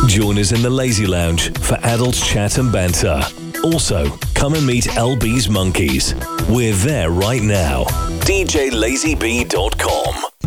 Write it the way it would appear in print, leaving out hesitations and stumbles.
Join us in the Lazy Lounge for adult chat and banter. Also, come and meet LB's Monkeys. We're there right now. DJLazyB.com.